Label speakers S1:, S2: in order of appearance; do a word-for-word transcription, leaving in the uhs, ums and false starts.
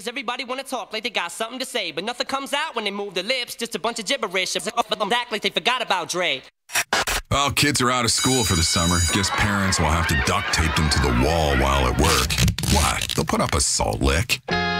S1: Nowadays, everybody wanna talk like they got something to say, but nothing comes out when they move their lips, just a bunch of gibberish. Act like they forgot about Dre.
S2: Well, kids are out of school for the summer. Guess parents will have to duct tape them to the wall while at work. What? They'll put up a salt lick.